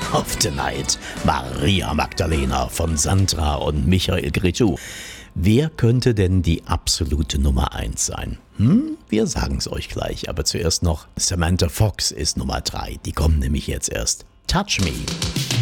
of the Night. Maria Magdalena von Sandra und Michael Cretu. Wer könnte denn die absolute Nummer 1 sein? Wir sagen es euch gleich, aber zuerst noch Samantha Fox ist Nummer 3. Die kommt nämlich jetzt erst. Touch Me.